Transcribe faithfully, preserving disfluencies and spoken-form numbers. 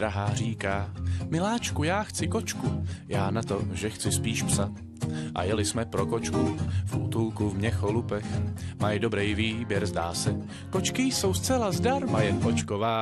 drahá říká: miláčku, já chci kočku, já na to, že chci spíš psa. A jeli jsme pro kočku v útulku v Měcholupech. Mají dobrý výběr, zdá se. Kočky jsou zcela zdarma, jen kočková